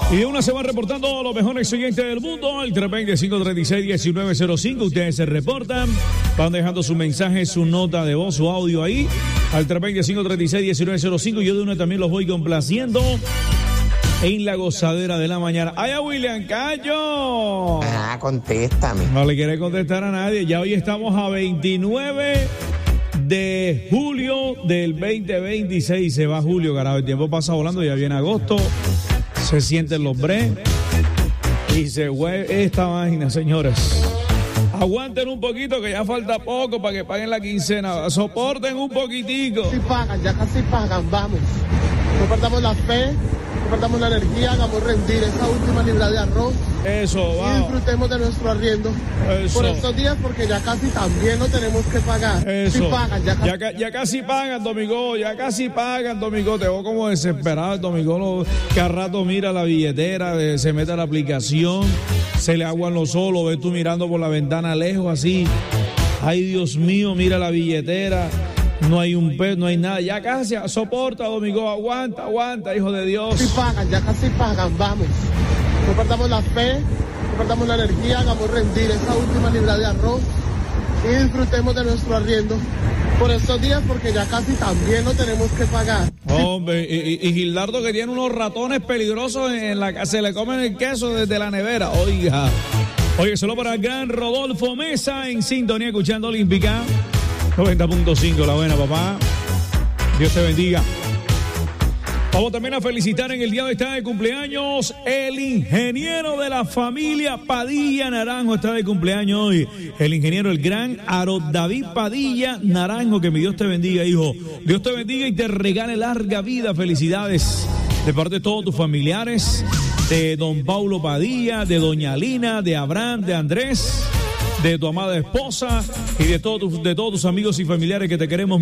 Y de una se van reportando los mejores oyentes del mundo. El 320-536-1905. Ustedes se reportan, van dejando su mensaje, su nota de voz, su audio ahí. Al 320-536-1905. Yo de una también los voy complaciendo en la gozadera de la mañana. ¡Ay, a William Cayo! Ah, contéstame. No le quiere contestar a nadie. Ya hoy estamos a 29 de julio del 2026. Se va julio, carajo. El tiempo pasa volando. Ya viene agosto. Se sienten los bre y se hueve esta máquina, señores. Aguanten un poquito que ya falta poco para que paguen la quincena. Soporten un poquitico. Sí pagan, ya casi pagan, vamos. No perdamos la fe, no perdamos la energía, hagamos rendir esa última libra de arroz. Eso, y vamos. disfrutemos de nuestro arriendo por estos días porque ya casi también lo tenemos que pagar. Eso. Sí pagan, ya casi pagan, Domingo, ya casi pagan, Domingo. Te veo como desesperado, Domingo. Que a rato mira la billetera, se mete a la aplicación, se le aguan los ojos, lo ves tú mirando por la ventana lejos así. Ay, Dios mío, mira la billetera. No hay un pez, no hay nada. Ya casi, soporta, Domingo, aguanta, hijo de Dios. Sí pagan, ya casi pagan, vamos. No perdamos la fe, no perdamos la energía, hagamos rendir esa última libra de arroz y disfrutemos de nuestro arriendo por estos días porque ya casi también lo tenemos que pagar. Hombre, y Gildardo que tiene unos ratones peligrosos en la casa, se le comen el queso desde la nevera. Oiga, solo para el gran Rodolfo Mesa en sintonía escuchando Olímpica 90.5, la buena, papá. Dios te bendiga. Vamos también a felicitar en el día de hoy, está de cumpleaños el ingeniero de la familia Padilla Naranjo, está de cumpleaños hoy. El ingeniero, el gran Aro David Padilla Naranjo, que mi Dios te bendiga, hijo. Dios te bendiga y te regale larga vida. Felicidades de parte de todos tus familiares, de don Paulo Padilla, de doña Lina, de Abraham, de Andrés, de tu amada esposa y de todos tus amigos y familiares que te queremos